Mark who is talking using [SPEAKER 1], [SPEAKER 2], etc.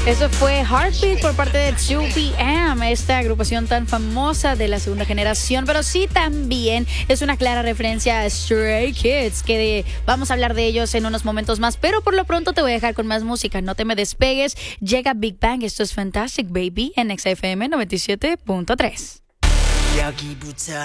[SPEAKER 1] Eso fue Heartbeat por parte de 2PM, esta agrupación tan famosa de la segunda generación, pero sí también es una clara referencia a Stray Kids, que vamos a hablar de ellos en unos momentos más, pero por lo pronto te voy a dejar con más música, no te me despegues. Llega Big Bang, esto es Fantastic Baby en XFM 97.3.